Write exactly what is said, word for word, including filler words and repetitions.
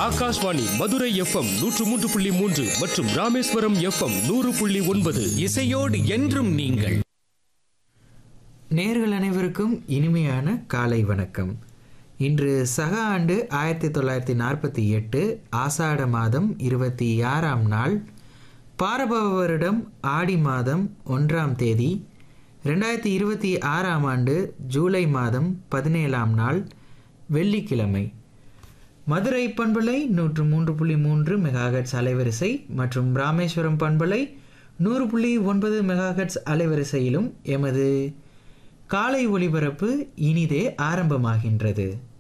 Akashvani Madurai FM நூற்று மூன்று புள்ளி மூன்று மற்றும் ராமேஸ்வரம் எஃப்எம் நூறு புள்ளி ஒன்பது. இசையோடு என்றும் நீங்கள். நேர்கள் அனைவருக்கும் இனிமையான காலை வணக்கம். இன்று சக ஆண்டு ஆயிரத்தி தொள்ளாயிரத்தி நாற்பத்தி எட்டு ஆசாட மாதம் இருபத்தி ஆறாம் நாள், பாரபவ வருடம் ஆடி மாதம் ஒன்றாம் தேதி, ரெண்டாயிரத்தி இருபத்தி ஆறாம் ஆண்டு ஜூலை மாதம் பதினேழாம் நாள், வெள்ளிக்கிழமை. மதுரை பண்பலை நூற்று மூன்று புள்ளி மூன்று மெகாஹெட்ஸ் அலைவரிசை மற்றும் ராமேஸ்வரம் பண்பலை நூறு புள்ளி ஒன்பது மெகாஹெட்ஸ் அலைவரிசையிலும் எமது காலை ஒளிபரப்பு இனிதே ஆரம்பமாகின்றது.